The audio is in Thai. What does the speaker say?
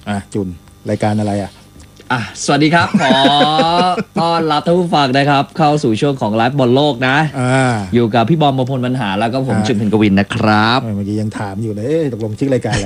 จุนรายการอะไรสวัสดีครับ ขอต้อนรับท่านผู้ฟังนะครับเข้าสู่ช่วงของไลฟ์บอลโลกนะอยู่กับพี่บอม ประพล บรรหารแล้วก็ผมจุน เพ็ญกวินนะครับเมื่อกี้ยังถามอยู่เลยตกลงชื่อรายการอะไร